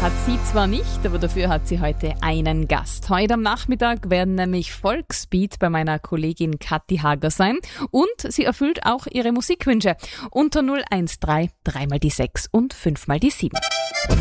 Hat sie zwar nicht, aber dafür hat sie heute einen Gast. Heute am Nachmittag werden nämlich Volksbeat bei meiner Kollegin Kathi Hager sein und sie erfüllt auch ihre Musikwünsche unter 013 3 mal die 6 und 5 mal die 7.